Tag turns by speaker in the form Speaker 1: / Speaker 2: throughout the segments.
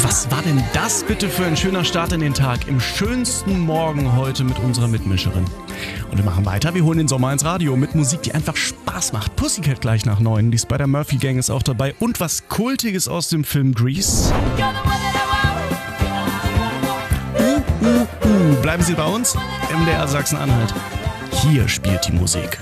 Speaker 1: Was war denn das bitte für ein schöner Start in den Tag? Im schönsten Morgen heute mit unserer Mitmischerin. Und wir machen weiter. Wir holen den Sommer ins Radio mit Musik, die einfach Spaß macht. Pussycat gleich nach 9. Die Spider-Murphy-Gang ist auch dabei. Und was Kultiges aus dem Film Grease. Bleiben Sie bei uns. MDR Sachsen-Anhalt. Hier spielt die Musik.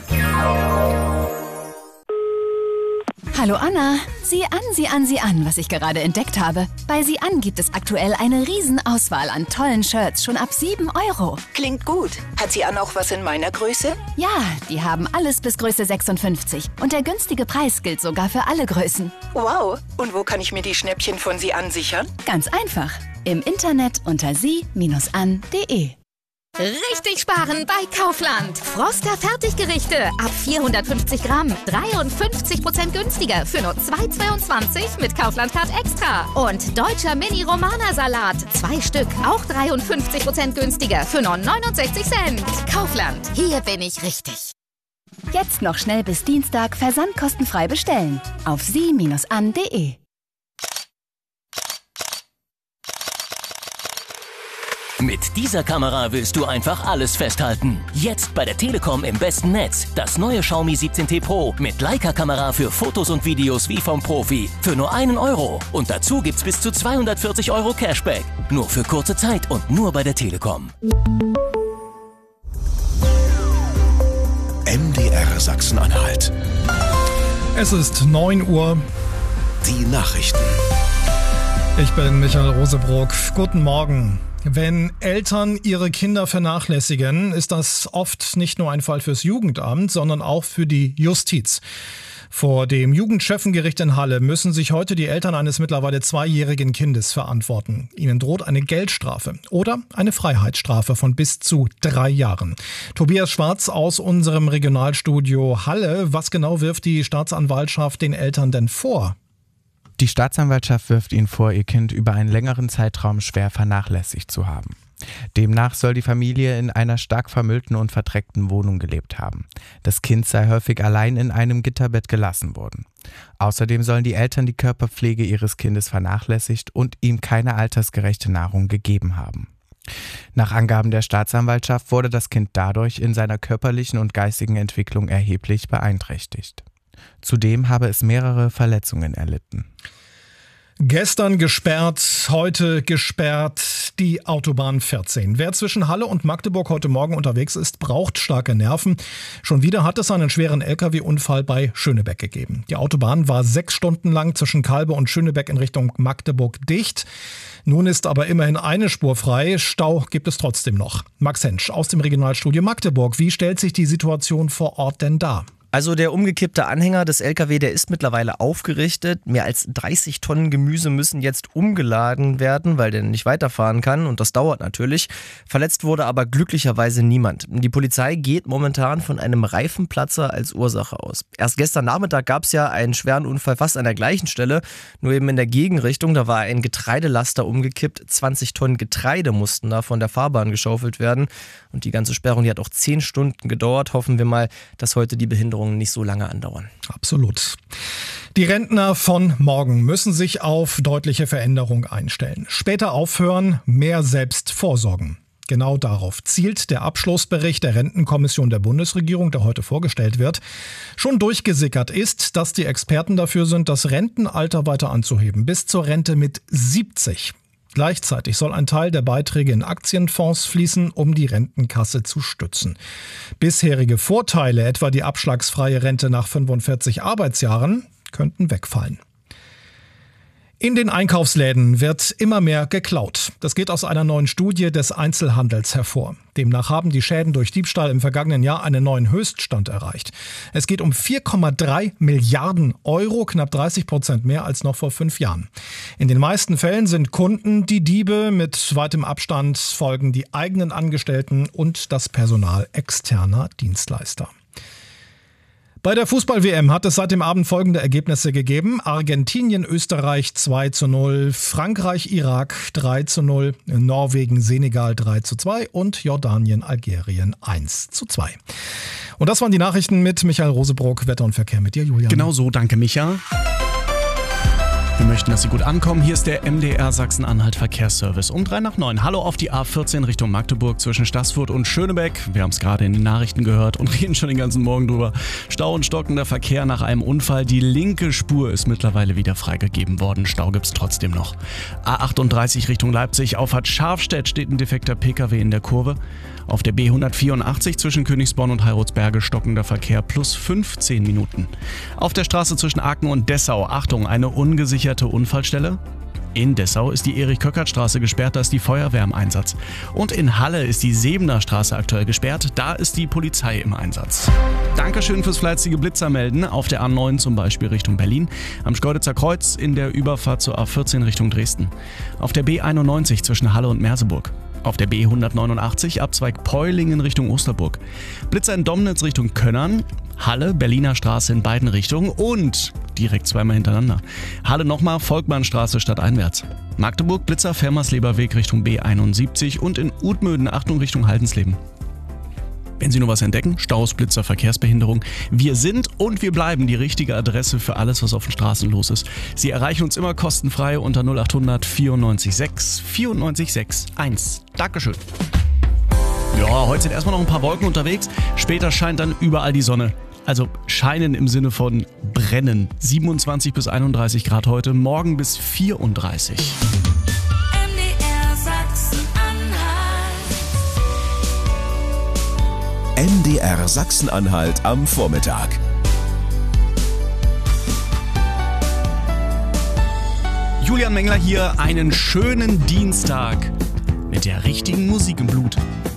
Speaker 2: Hallo Anna, sieh an, was ich gerade entdeckt habe. Bei Sieh an gibt es aktuell eine Riesenauswahl an tollen Shirts, schon ab 7 €.
Speaker 3: Klingt gut. Hat Sieh an auch was in meiner Größe?
Speaker 2: Ja, die haben alles bis Größe 56. Und der günstige Preis gilt sogar für alle Größen.
Speaker 3: Wow. Und wo kann ich mir die Schnäppchen von Sieh an sichern?
Speaker 2: Ganz einfach. Im Internet unter sie-an.de.
Speaker 4: Richtig sparen bei Kaufland. Froster Fertiggerichte ab 450 Gramm. 53% günstiger für nur 2,22 mit Kaufland-Card Extra. Und deutscher Mini-Romana-Salat. 2 Stück, auch 53% günstiger für nur 69 Cent. Kaufland, hier bin ich richtig.
Speaker 2: Jetzt noch schnell bis Dienstag versandkostenfrei bestellen. Auf sie-an.de.
Speaker 5: Mit dieser Kamera willst du einfach alles festhalten. Jetzt bei der Telekom im besten Netz. Das neue Xiaomi 17T Pro mit Leica-Kamera für Fotos und Videos wie vom Profi. Für nur 1 €. Und dazu gibt's bis zu 240 € Cashback. Nur für kurze Zeit und nur bei der Telekom.
Speaker 6: MDR Sachsen-Anhalt.
Speaker 7: Es ist 9 Uhr.
Speaker 6: Die Nachrichten.
Speaker 7: Ich bin Michael Rosebrock. Guten Morgen. Wenn Eltern ihre Kinder vernachlässigen, ist das oft nicht nur ein Fall fürs Jugendamt, sondern auch für die Justiz. Vor dem Jugendschöffengericht in Halle müssen sich heute die Eltern eines mittlerweile 2-jährigen Kindes verantworten. Ihnen droht eine Geldstrafe oder eine Freiheitsstrafe von bis zu 3 Jahren. Tobias Schwarz aus unserem Regionalstudio Halle. Was genau wirft die Staatsanwaltschaft den Eltern denn vor?
Speaker 8: Die Staatsanwaltschaft wirft ihnen vor, ihr Kind über einen längeren Zeitraum schwer vernachlässigt zu haben. Demnach soll die Familie in einer stark vermüllten und verdreckten Wohnung gelebt haben. Das Kind sei häufig allein in einem Gitterbett gelassen worden. Außerdem sollen die Eltern die Körperpflege ihres Kindes vernachlässigt und ihm keine altersgerechte Nahrung gegeben haben. Nach Angaben der Staatsanwaltschaft wurde das Kind dadurch in seiner körperlichen und geistigen Entwicklung erheblich beeinträchtigt. Zudem habe es mehrere Verletzungen erlitten.
Speaker 7: Gestern gesperrt, heute gesperrt, die Autobahn 14. Wer zwischen Halle und Magdeburg heute Morgen unterwegs ist, braucht starke Nerven. Schon wieder hat es einen schweren LKW-Unfall bei Schönebeck gegeben. Die Autobahn war 6 Stunden lang zwischen Kalbe und Schönebeck in Richtung Magdeburg dicht. Nun ist aber immerhin eine Spur frei. Stau gibt es trotzdem noch. Max Hensch aus dem Regionalstudio Magdeburg. Wie stellt sich die Situation vor Ort denn dar?
Speaker 9: Also der umgekippte Anhänger des LKW, der ist mittlerweile aufgerichtet. Mehr als 30 Tonnen Gemüse müssen jetzt umgeladen werden, weil der nicht weiterfahren kann. Und das dauert natürlich. Verletzt wurde aber glücklicherweise niemand. Die Polizei geht momentan von einem Reifenplatzer als Ursache aus. Erst gestern Nachmittag gab es ja einen schweren Unfall fast an der gleichen Stelle, nur eben in der Gegenrichtung. Da war ein Getreidelaster umgekippt. 20 Tonnen Getreide mussten da von der Fahrbahn geschaufelt werden. Und die ganze Sperrung, die hat auch 10 Stunden gedauert. Hoffen wir mal, dass heute die Behinderungen nicht so lange andauern.
Speaker 7: Absolut. Die Rentner von morgen müssen sich auf deutliche Veränderung einstellen. Später aufhören, mehr selbst vorsorgen. Genau darauf zielt der Abschlussbericht der Rentenkommission der Bundesregierung, der heute vorgestellt wird. Schon durchgesickert ist, dass die Experten dafür sind, das Rentenalter weiter anzuheben, bis zur Rente mit 70. Gleichzeitig soll ein Teil der Beiträge in Aktienfonds fließen, um die Rentenkasse zu stützen. Bisherige Vorteile, etwa die abschlagsfreie Rente nach 45 Arbeitsjahren, könnten wegfallen. In den Einkaufsläden wird immer mehr geklaut. Das geht aus einer neuen Studie des Einzelhandels hervor. Demnach haben die Schäden durch Diebstahl im vergangenen Jahr einen neuen Höchststand erreicht. Es geht um 4,3 Milliarden Euro, knapp 30% mehr als noch vor 5 Jahren. In den meisten Fällen sind Kunden die Diebe, mit weitem Abstand folgen die eigenen Angestellten und das Personal externer Dienstleister. Bei der Fußball-WM hat es seit dem Abend folgende Ergebnisse gegeben. Argentinien, Österreich 2:0, Frankreich, Irak 3:0, Norwegen, Senegal 3:2 und Jordanien, Algerien 1:2. Und das waren die Nachrichten mit Michael Rosebrock. Wetter und Verkehr mit dir, Julian.
Speaker 1: Genau so, danke Micha. Wir möchten, dass Sie gut ankommen. Hier ist der MDR Sachsen-Anhalt Verkehrsservice. Um 8:03. Hallo auf die A14 Richtung Magdeburg zwischen Staßfurt und Schönebeck. Wir haben es gerade in den Nachrichten gehört und reden schon den ganzen Morgen drüber. Stau und stockender Verkehr nach einem Unfall. Die linke Spur ist mittlerweile wieder freigegeben worden. Stau gibt's trotzdem noch. A38 Richtung Leipzig. Auffahrt Scharfstedt steht ein defekter PKW in der Kurve. Auf der B184 zwischen Königsborn und Heilrotsberge stockender Verkehr plus 15 Minuten. Auf der Straße zwischen Aachen und Dessau, Achtung, eine ungesicherte Unfallstelle. In Dessau ist die Erich-Köckert-Straße gesperrt, da ist die Feuerwehr im Einsatz. Und in Halle ist die Sebener Straße aktuell gesperrt, da ist die Polizei im Einsatz. Dankeschön fürs fleißige Blitzermelden. Auf der A9 zum Beispiel Richtung Berlin, am Schkeuditzer Kreuz in der Überfahrt zur A14 Richtung Dresden. Auf der B91 zwischen Halle und Merseburg. Auf der B189 Abzweig Peulingen Richtung Osterburg. Blitzer in Domnitz Richtung Könnern. Halle, Berliner Straße in beiden Richtungen und direkt zweimal hintereinander. Halle nochmal, Volkmannstraße stadteinwärts. Magdeburg, Blitzer, Fermersleber Weg Richtung B71 und in Utmöden, Achtung Richtung Haldensleben. Wenn Sie nur was entdecken, Staus, Blitzer, Verkehrsbehinderung. Wir sind und wir bleiben die richtige Adresse für alles, was auf den Straßen los ist. Sie erreichen uns immer kostenfrei unter 0800 94 6 94 6 1. Dankeschön. Ja, heute sind erstmal noch ein paar Wolken unterwegs. Später scheint dann überall die Sonne. Also scheinen im Sinne von brennen. 27 bis 31 Grad heute, morgen bis 34.
Speaker 6: MDR Sachsen-Anhalt am Vormittag.
Speaker 1: Julian Mengler hier, einen schönen Dienstag mit der richtigen Musik im Blut.